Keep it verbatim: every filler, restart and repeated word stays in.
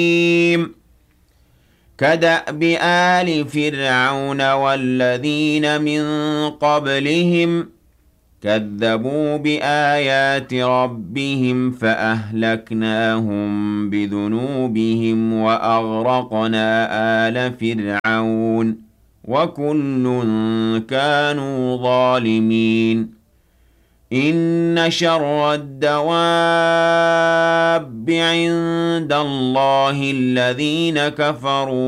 كدأب آل فرعون والذين من قبلهم كذبوا بآيات ربهم فأهلكناهم بذنوبهم وأغرقنا آل فرعون وكل كانوا ظالمين إن شر الدواب عند الله الذين كفروا